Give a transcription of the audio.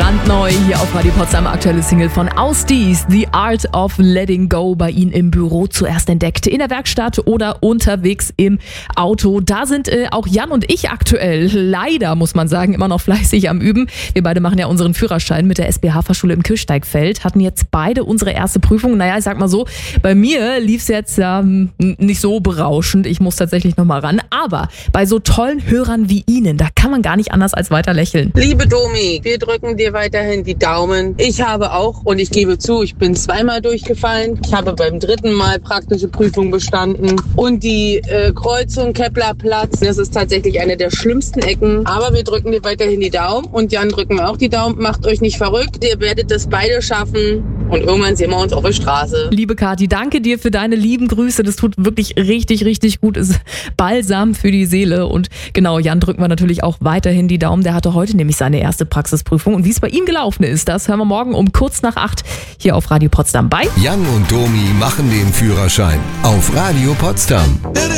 Brandneu hier auf Radio Potsdam, aktuelle Single von Ausdies, The Art of Letting Go, bei Ihnen im Büro zuerst entdeckt, in der Werkstatt oder unterwegs im Auto. Da sind auch Jan und ich aktuell, leider muss man sagen, immer noch fleißig am Üben. Wir beide machen ja unseren Führerschein mit der SBH-Fachschule im Kirchsteigfeld, hatten jetzt beide unsere erste Prüfung. Naja, ich sag mal so, bei mir lief es jetzt nicht so berauschend. Ich muss tatsächlich nochmal ran. Aber bei so tollen Hörern wie Ihnen, da kann man gar nicht anders als weiter lächeln. Liebe Domi, wir drücken dir weiterhin die Daumen. Ich habe auch, und ich gebe zu, ich bin zweimal durchgefallen. Ich habe beim 3. Mal praktische Prüfung bestanden. Und die Kreuzung Keplerplatz, das ist tatsächlich eine der schlimmsten Ecken. Aber wir drücken dir weiterhin die Daumen. Und Jan drücken wir auch die Daumen. Macht euch nicht verrückt. Ihr werdet das beide schaffen. Und irgendwann sehen wir uns auf der Straße. Liebe Kathi, danke dir für deine lieben Grüße. Das tut wirklich richtig, richtig gut. Ist Balsam für die Seele. Und genau, Jan drücken wir natürlich auch weiterhin die Daumen. Der hatte heute nämlich seine erste Praxisprüfung. Und wie es bei ihm gelaufen ist, das hören wir morgen um kurz nach 8 hier auf Radio Potsdam bei Jan und Domi machen den Führerschein auf Radio Potsdam.